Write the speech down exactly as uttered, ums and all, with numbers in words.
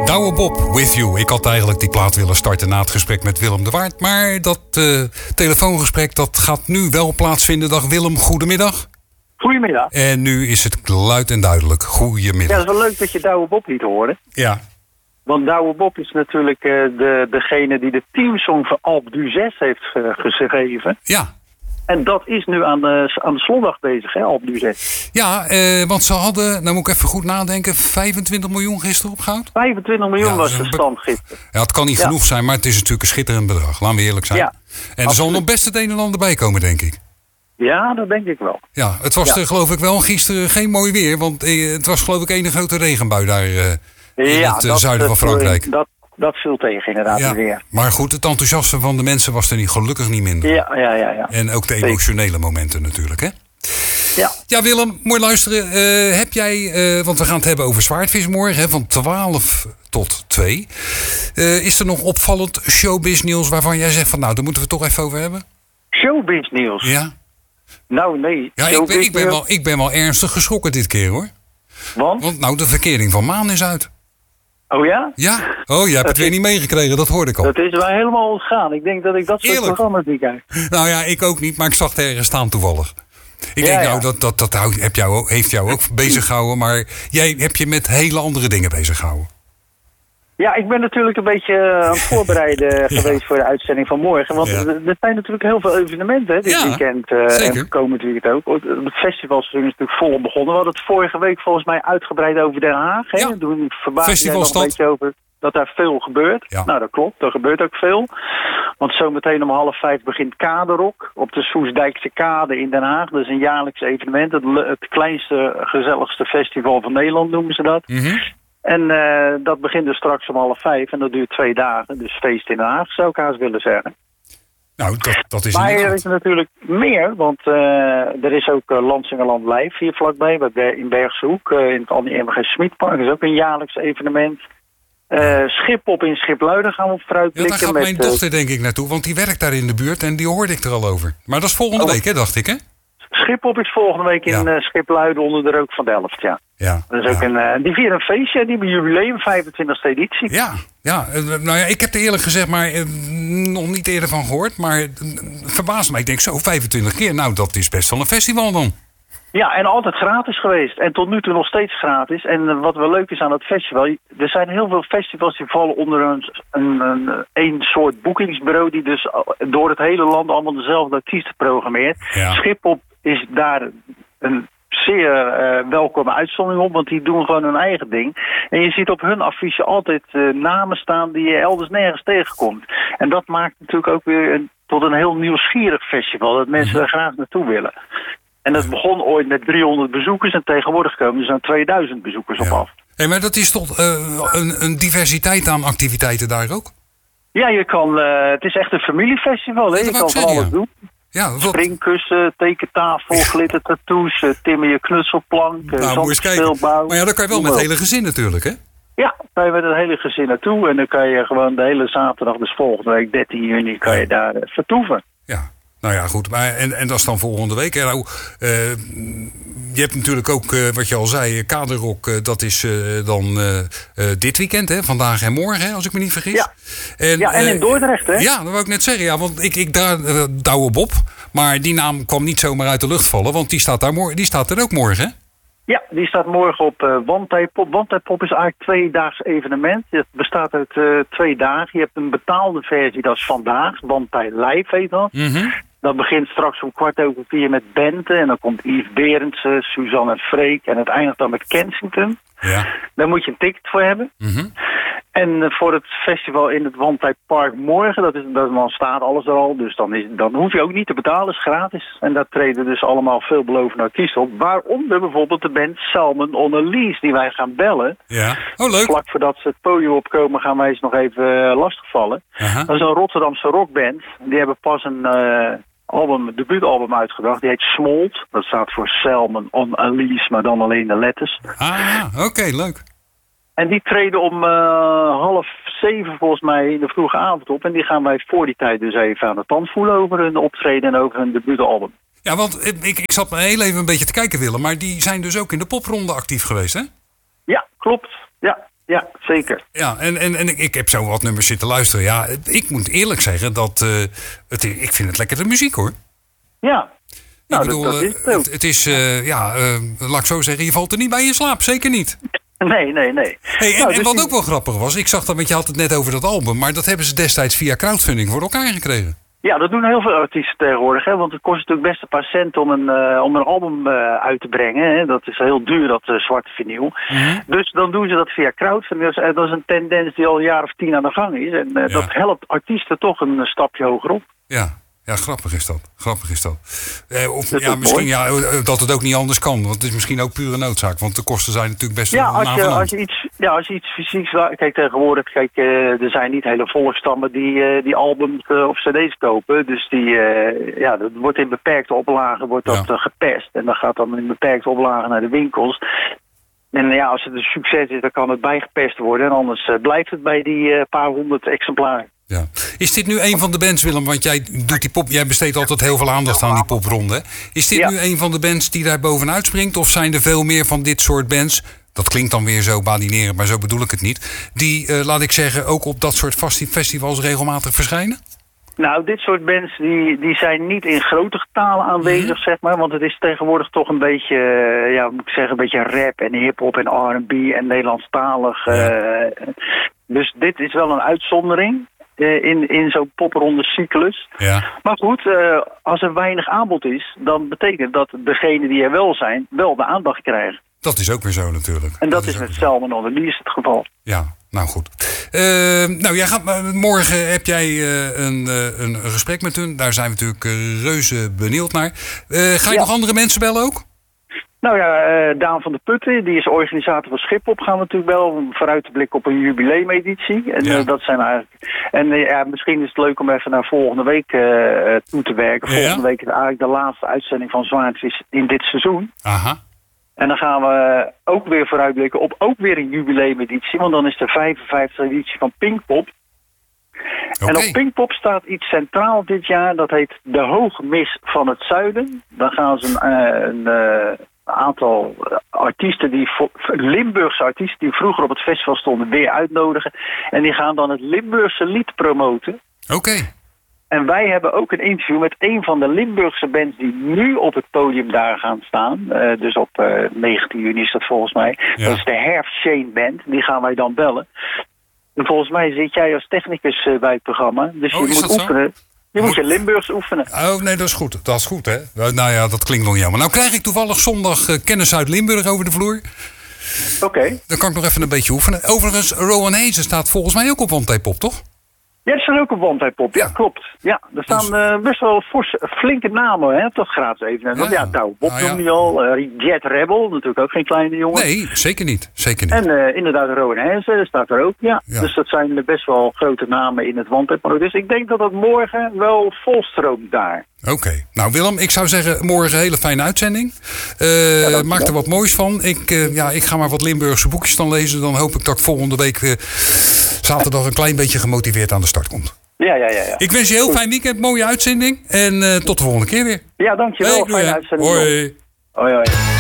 Douwe Bob, With You. Ik had eigenlijk die plaat willen starten na het gesprek met Willem de Waard. Maar dat uh, telefoongesprek dat gaat nu wel plaatsvinden. Dag Willem, goedemiddag. Goedemiddag. En nu is het luid en duidelijk. Goedemiddag. Ja, het is wel leuk dat je Douwe Bob liet horen. Ja. Want Douwe Bob is natuurlijk uh, de, degene die de teamsong van Alpe d'Huez heeft uh, geschreven. Ja. En dat is nu aan de, aan de slotdag bezig, hè, Alpe d'Huez. Ja, uh, want ze hadden, nou moet ik even goed nadenken, vijfentwintig miljoen gisteren opgehaald? vijfentwintig miljoen ja, was de stand gisteren. Ja, het kan niet ja. genoeg zijn, maar het is natuurlijk een schitterend bedrag. Laten we eerlijk zijn. Ja, en er zal nog best het een en ander bij komen, denk ik. Ja, dat denk ik wel. Ja, het was ja. er, geloof ik wel gisteren geen mooi weer. Want uh, het was geloof ik één grote regenbui daar uh, in ja, het uh, dat, zuiden van Frankrijk. Dat, dat viel tegen inderdaad ja, weer. Maar goed, het enthousiasme van de mensen was er niet, gelukkig niet minder. Ja, ja, ja. ja. En ook de emotionele Zeker. momenten natuurlijk, hè? Ja. Ja, Willem, mooi luisteren. Uh, heb jij, uh, want we gaan het hebben over zwaardvis morgen, hè, van twaalf tot twee. Uh, is er nog opvallend showbiz nieuws waarvan jij zegt van nou, daar moeten we het toch even over hebben? Showbiz nieuws? Ja. Nou, nee. Ja, ik ben, ik, ben wel, ik ben wel ernstig geschrokken dit keer, hoor. Want? Want nou, de verkering van Maan is uit. Oh ja? Ja. Oh, jij hebt het weer niet meegekregen, dat hoorde ik al. Dat is wel helemaal ontgaan. Ik denk dat ik dat soort Eerlijk? programma's niet kijk. Nou ja, ik ook niet, maar ik zag het ergens staan toevallig. Ik ja, denk ja. nou, dat, dat, dat houdt, heb jou, heeft jou ook bezig gehouden, maar jij hebt je met hele andere dingen bezig gehouden. Ja, ik ben natuurlijk een beetje aan het voorbereiden ja. geweest voor de uitzending van morgen. Want ja. er zijn natuurlijk heel veel evenementen hè, dit ja, weekend uh, en komend weekend ook. Het festivalseizoen is natuurlijk volop begonnen. We hadden het vorige week volgens mij uitgebreid over Den Haag. Hè. Ja. Toen verbaasde jij nog een beetje over dat daar veel gebeurt. Ja. Nou, dat klopt. Er gebeurt ook veel. Want zometeen om half vijf begint Kaderrock op de Soesdijkse Kade in Den Haag. Dat is een jaarlijks evenement. Het, het kleinste, gezelligste festival van Nederland noemen ze dat. Mm-hmm. En uh, dat begint dus straks om half vijf en dat duurt twee dagen. Dus feest in Den Haag zou ik haast willen zeggen. Nou, dat, dat is maar inderdaad. er is natuurlijk meer, want uh, er is ook uh, Lansingerland Live hier vlakbij, bij, in Bergshoek, uh, in het Annie M G Schmidpark. Dat is ook een jaarlijks evenement. Uh, Schiphol in Schipluiden gaan we op vooruitblikken. Ja, daar gaat met, mijn dochter denk ik naartoe, want die werkt daar in de buurt en die hoorde ik er al over. Maar dat is volgende oh. week, hè, dacht ik, hè? Schiphol is volgende week in ja. uh, Schipluiden onder de rook van Delft, ja. Ja, dat is ook ja. een, uh, die vieren een feestje, die hebben jubileum, vijfentwintigste editie. Ja, ja, uh, nou ja, ik heb er eerlijk gezegd maar uh, nog niet eerder van gehoord, maar uh, verbaast me. Ik denk zo, vijfentwintig keer, nou dat is best wel een festival dan. Ja, en altijd gratis geweest. En tot nu toe nog steeds gratis. En uh, wat wel leuk is aan het festival, er zijn heel veel festivals die vallen onder een, een, een, een soort boekingsbureau die dus door het hele land allemaal dezelfde artiesten programmeert. Ja. Schiphol is daar een zeer uh, welkome uitzondering op, want die doen gewoon hun eigen ding. En je ziet op hun affiche altijd uh, namen staan die je elders nergens tegenkomt. En dat maakt natuurlijk ook weer een, tot een heel nieuwsgierig festival, dat mensen er graag naartoe willen. En dat begon ooit met driehonderd bezoekers en tegenwoordig komen er zo'n tweeduizend bezoekers op ja. af. Hey, maar dat is toch uh, een, een diversiteit aan activiteiten daar ook? Ja, je kan, uh, het is echt een familiefestival. Hè? Je kan van alles ja. doen. Ja, wat... Springkussen, tekentafel, glittertattoos, uh, timmer je knutselplank, uh, nou, zandspeelbouw. Maar ja, dan kan je wel met het hele gezin natuurlijk, hè? Ja, kan je met het hele gezin naartoe. En dan kan je gewoon de hele zaterdag, dus volgende week dertien juni, kan je daar uh, vertoeven. Ja. Nou ja, goed. Maar en, en dat is dan volgende week. Hè? Nou, uh, je hebt natuurlijk ook, uh, wat je al zei, Kaderrock. Uh, dat is uh, dan uh, uh, dit weekend, hè? Vandaag en morgen, hè? Als ik me niet vergis. Ja, en, ja, en in uh, Dordrecht, hè? Ja, dat wou ik net zeggen. Ja, want ik, ik daar, uh, Douwe Bob. Maar die naam kwam niet zomaar uit de lucht vallen. Want die staat, daar mor- die staat er ook morgen, hè? Ja, die staat morgen op uh, Wandtijpop. Wandtijpop is eigenlijk een tweedaags evenement. Het bestaat uit uh, twee dagen. Je hebt een betaalde versie, dat is vandaag. Wandtij Live heet dat. Mm-hmm. Dat begint straks om kwart over vier met Bente. En dan komt Yves Berendsen, Suzanne en Freek. En het eindigt dan met Kensington. Ja. Daar moet je een ticket voor hebben. Mm-hmm. En uh, voor het festival in het Wandtijpark morgen, dat is, dat, dan staat alles er al. Dus dan, is, dan hoef je ook niet te betalen, is gratis. En daar treden dus allemaal veelbelovende artiesten op. Waaronder bijvoorbeeld de band Salmon on a Leash, die wij gaan bellen. Ja, oh leuk. Vlak voordat ze het podium opkomen gaan wij eens nog even uh, lastigvallen. Uh-huh. Dat is een Rotterdamse rockband. Die hebben pas een... Uh, album, debuutalbum uitgebracht. Die heet Smolt. Dat staat voor Salmon on a Leash, maar dan alleen de letters. Ah, oké, okay, leuk. En die treden om uh, half zeven volgens mij in de vroege avond op. En die gaan wij voor die tijd dus even aan de tand voelen over hun optreden en over hun debuutalbum. Ja, want ik, ik zat me heel even een beetje te kijken, Willem. Maar die zijn dus ook in de popronde actief geweest, hè? Ja, klopt. Ja. Ja, zeker. Ja, en, en, en ik heb zo wat nummers zitten luisteren. Ja, ik moet eerlijk zeggen dat uh, het, ik vind het lekkere muziek, hoor. Ja. Nou, ik bedoel, dat, dat is het, het, het is, uh, ja, uh, laat ik zo zeggen, je valt er niet bij in slaap. Zeker niet. Nee, nee, nee. Hey, en, nou, en dus wat die... ook wel grappig was, ik zag dat, want je had het net over dat album, maar dat hebben ze destijds via crowdfunding voor elkaar gekregen. Ja, dat doen heel veel artiesten tegenwoordig, hè, want het kost natuurlijk best een paar cent om een, uh, om een album uh, uit te brengen. Hè. Dat is heel duur, dat uh, zwarte vinyl. Mm-hmm. Dus dan doen ze dat via crowdfunding. Dat is, dat is een tendens die al een jaar of tien aan de gang is. En uh, ja. dat helpt artiesten toch een stapje hoger op. Ja. Ja, grappig is dat. Grappig is dat. Eh, of dat ja, misschien ja, dat het ook niet anders kan. Want het is misschien ook pure noodzaak. Want de kosten zijn natuurlijk best ja, wel als je, als je iets, ja, als je iets fysieks... Kijk, tegenwoordig, kijk, uh, er zijn niet hele volkstammen die, uh, die albums uh, of cd's kopen. Dus die, uh, ja, dat wordt in beperkte oplagen wordt dat, ja. uh, geperst. En dat gaat dan in beperkte oplagen naar de winkels. En ja, als het een succes is, dan kan het bijgeperst worden. En anders uh, blijft het bij die uh, paar honderd exemplaren. Ja. Is dit nu een van de bands, Willem? Want jij, doet die pop, jij besteedt altijd heel veel aandacht aan die popronde. Is dit ja. nu een van de bands die daar bovenuit springt? Of zijn er veel meer van dit soort bands? Dat klinkt dan weer zo badinerend, maar zo bedoel ik het niet. Die, uh, laat ik zeggen, ook op dat soort festivals regelmatig verschijnen? Nou, dit soort bands die, die zijn niet in grote getalen aanwezig, mm-hmm. zeg maar. Want het is tegenwoordig toch een beetje, uh, ja, moet ik zeggen, een beetje rap en hip-hop en R en B en Nederlandstalig. Ja. Uh, dus dit is wel een uitzondering. In, in zo'n popronde cyclus. Ja. Maar goed, uh, als er weinig aanbod is, dan betekent dat degenen die er wel zijn, wel de aandacht krijgen. Dat is ook weer zo natuurlijk. En dat, dat is, is met Salmon Odderly het geval. Ja, nou goed. Uh, nou, jij gaat, morgen heb jij uh, een, uh, een gesprek met hun. Daar zijn we natuurlijk uh, reuze benieuwd naar. Uh, ga je ja. nog andere mensen bellen ook? Nou ja, uh, Daan van der Putten, die is organisator van Schiphop, gaan we natuurlijk wel om vooruit te blikken op een jubileumeditie. En ja. uh, dat zijn eigenlijk. En uh, ja, misschien is het leuk om even naar volgende week uh, toe te werken. Volgende ja. week is eigenlijk de laatste uitzending van Zwaardvis in dit seizoen. Aha. En dan gaan we ook weer vooruitblikken op ook weer een jubileumeditie, want dan is de vijfenvijftigste editie van Pinkpop. Okay. En op Pinkpop staat iets centraal dit jaar, dat heet de Hoogmis van het Zuiden. Dan gaan ze een, uh, een uh, aantal artiesten, die Limburgse artiesten die vroeger op het festival stonden, weer uitnodigen. En die gaan dan het Limburgse lied promoten. Oké. Okay. En wij hebben ook een interview met een van de Limburgse bands die nu op het podium daar gaan staan. Uh, dus op uh, negentien juni is dat volgens mij. Ja. Dat is de Herfst Shane Band. Die gaan wij dan bellen. En volgens mij zit jij als technicus uh, bij het programma. Dus oh, je moet oefenen. Zo? Je moet je Limburgs oefenen. Oh, nee, dat is goed. Dat is goed, hè? Nou ja, dat klinkt nog jammer. Nou krijg ik toevallig zondag uh, kennis uit Limburg over de vloer. Oké. Okay. Dan kan ik nog even een beetje oefenen. Overigens, Rowan Hezen staat volgens mij ook op One Tape Pop, toch? Ja, dat staat ook op One Tape Pop. Ja, klopt. Ja, er staan uh, best wel forse, flinke namen, hè, toch gratis even. Want ja, ja Douwe Bob ah, ja. noemde je al. Uh, Jet Rebel, natuurlijk ook geen kleine jongen. Nee, zeker niet. Zeker niet. En uh, inderdaad, Rowan Hezen staat er ook. Ja. ja. Dus dat zijn best wel grote namen in het One Tape Pop. Dus ik denk dat het morgen wel volstroomt daar. Oké. Okay. Nou Willem, ik zou zeggen morgen een hele fijne uitzending. Uh, ja, maak er wat moois van. Ik, uh, ja, ik ga maar wat Limburgse boekjes dan lezen. Dan hoop ik dat ik volgende week uh, zaterdag een klein beetje gemotiveerd aan de start komt. Ja, ja, ja. ja. Ik wens je een heel fijn weekend, mooie uitzending. En uh, tot de volgende keer weer. Ja, dankjewel. Hey, fijne uitzending. Hoi. Hoi, hoi.